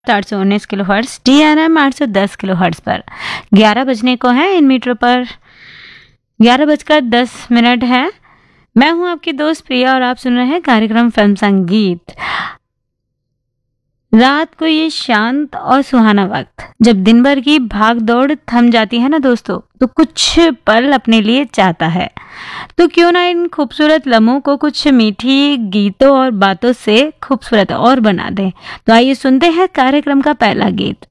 819 kilo hertz, DRM 810 kilo hertz पर 11 बजने को है इन मीटरों पर। 11:10 है। मैं हूं आपकी दोस्त प्रिया और आप सुन रहे हैं कार्यक्रम फिल्म संगीत। रात को ये शांत और सुहाना वक्त जब दिन भर की भाग दौड़ थम जाती है ना दोस्तों, तो कुछ पल अपने लिए चाहता है। तो क्यों ना इन खूबसूरत लम्हों को कुछ मीठी गीतों और बातों से खूबसूरत और बना दें। तो आइए सुनते हैं कार्यक्रम का पहला गीत।